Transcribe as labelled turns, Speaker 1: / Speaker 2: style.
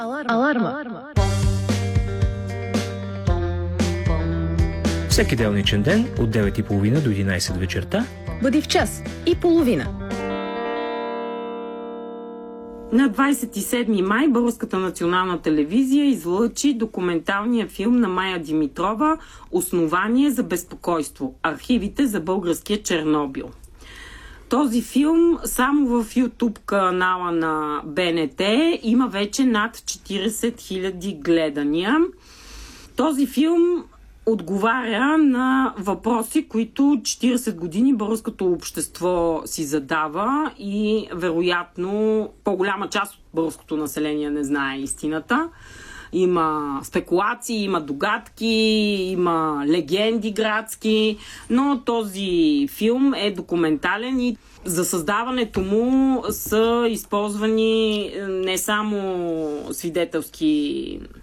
Speaker 1: Аларма.
Speaker 2: Всеки делничен ден от 9:30 до 11 вечерта
Speaker 1: Бъди в час и половина.
Speaker 3: На 27 май Българската национална телевизия излъчи документалния филм на Мая Димитрова "Основание за безпокойство. Архивите за българския Чернобил". Този филм само в YouTube канала на БНТ има вече над 40 000 гледания. Този филм отговаря на въпроси, които 40 години българското общество си задава и вероятно по-голяма част от българското население не знае истината. Има спекулации, има догадки, има легенди градски, но този филм е документален и за създаването му са използвани не само свидетелски